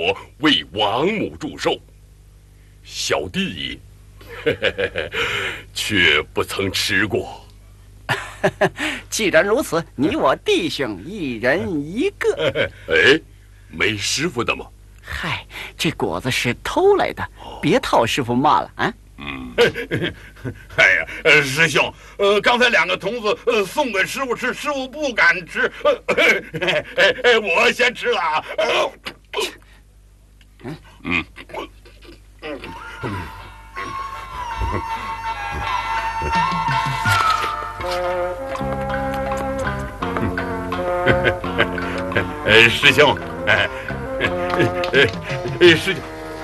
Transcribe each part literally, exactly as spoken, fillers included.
果为王母祝寿，小弟嘿嘿嘿却不曾吃过。 既然如此，你我弟兄一人一个。 哎，没师傅的吗？ 嗨，这果子是偷来的，别套师傅骂了啊！ 嗯， 哎呀，呃，师兄，呃，刚才两个童子呃送给师傅吃，师傅不敢吃，呃，哎哎哎，我先吃了啊。 嗯嗯嗯。 呃，师兄，哎，呃，师兄，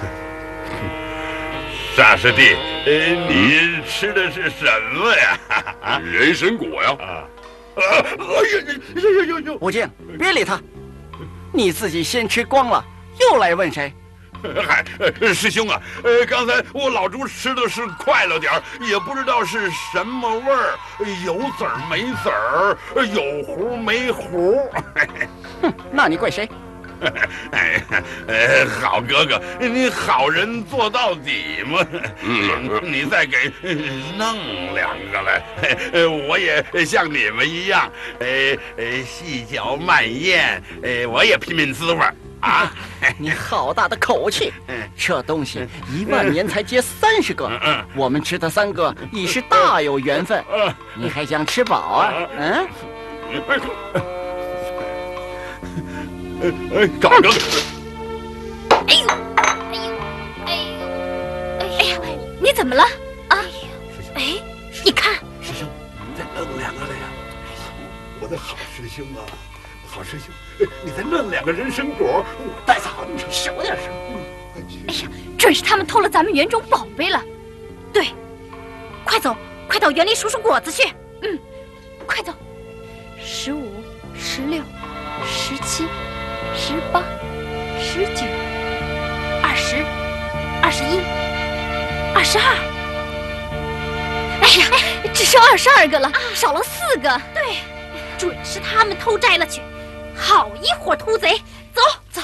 沙师弟，呃，你吃的是什么呀？ 啊，人参果呀！ 啊，哎呀呦呦呦呦！ 武静，别理他，你自己先吃光了，又来问谁？ 嗨，师兄啊，呃，刚才我老朱吃的是快了点儿，也不知道是什么味儿，有籽儿没籽儿，有核没核。 哼，那你怪谁？ 哎，呃，好哥哥，你好人做到底嘛。嗯，你再给弄两个来，呃，我也像你们一样，呃呃，细嚼慢咽，呃，我也拼拼滋味啊！ 你好大的口气！这东西一万年才结三十个，我们吃的三个已是大有缘分。你还想吃饱啊？嗯？ 哎，赵哥哥！ 哎呦，哎呦，哎呦，哎呀，你怎么了啊？哎，你看， 师兄，你再弄两个来呀！我的好师兄啊！好师兄，你再弄两个人参果，我带上你小点声。 哎呀，准是他们偷了咱们园中宝贝了。对，快走，快到园里数数果子去。嗯，快走。十五、十六、十七、十八、十九、二十、二十一、二十二。哎呀，只剩二十二个了，少了四个。对，准是他们偷摘了去。好一伙秃贼！走走。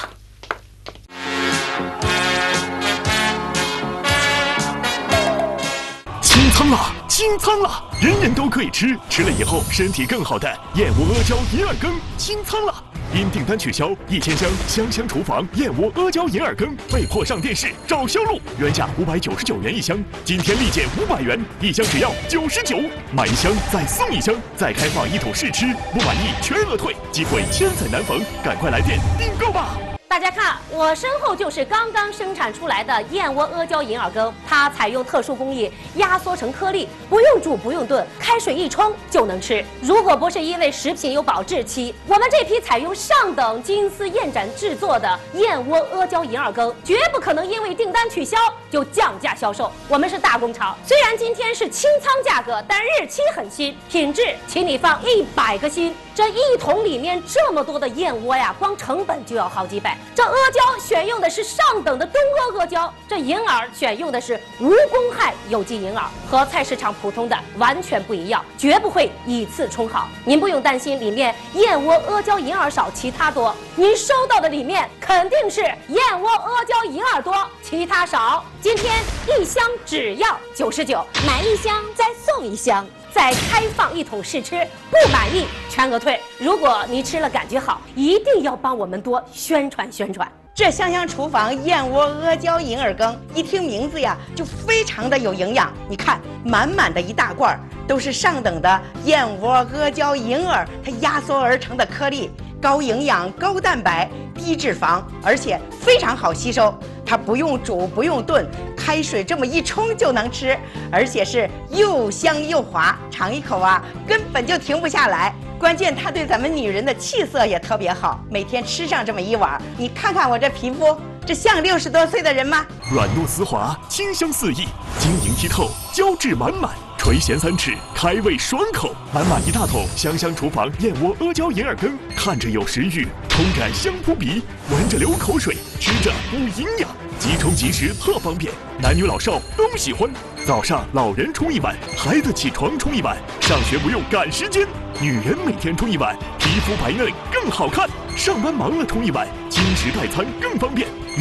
清仓了，清仓了，人人都可以吃，吃了以后身体更好的燕窝阿胶银耳羹清仓了。因订单取消，一千箱香香厨房燕窝阿胶银耳羹被迫上电视找销路，原价五百九十九元一箱，今天立减五百元，一箱只要九十九，买一箱再送一箱，再开放一桶试吃，不满意全额退，机会千载难逢，赶快来电订购吧！ 大家看，我身后就是刚刚生产出来的燕窝阿胶银耳羹，它采用特殊工艺压缩成颗粒，不用煮不用炖，开水一冲就能吃。如果不是因为食品有保质期，我们这批采用上等金丝燕盏制作的燕窝阿胶银耳羹，绝不可能因为订单取消就降价销售。我们是大工厂，虽然今天是清仓价格，但日期很新，品质请你放一百个心。这一桶里面这么多的燕窝呀，光成本就要好几百。这阿胶选用的是上等的东阿阿胶，这银耳选用的是无公害有机银耳，和菜市场普通的完全不一样，绝不会以次充好。您不用担心里面燕窝阿胶银耳少，其他多。您收到的里面肯定是燕窝阿胶银耳多，其他少。今天一箱只要九十九，买一箱再送一箱。再开放一桶试吃，不满意全额退。如果你吃了感觉好，一定要帮我们多宣传宣传。 这香香厨房燕窝阿胶银耳羹，一听名字呀，就非常的有营养。你看，满满的一大罐，都是上等的燕窝阿胶银耳，它压缩而成的颗粒，高营养、高蛋白、低脂肪，而且非常好吸收。它不用煮，不用炖，开水这么一冲就能吃，而且是又香又滑，尝一口啊，根本就停不下来。关键它对咱们女人的气色也特别好，每天吃上这么一碗，你看看我这皮肤，这像六十多岁的人吗？ 软糯丝滑，清香四溢，晶莹剔透，胶质满满，垂涎三尺，开胃爽口。满满一大桶香香厨房燕窝阿胶银耳羹，看着有食欲，冲着香扑鼻，闻着流口水，吃着补营养，即冲即食特方便，男女老少都喜欢。早上老人冲一碗，孩子起床冲一碗，上学不用赶时间。女人每天冲一碗，皮肤白嫩更好看。上班忙了冲一碗，轻食代餐更方便。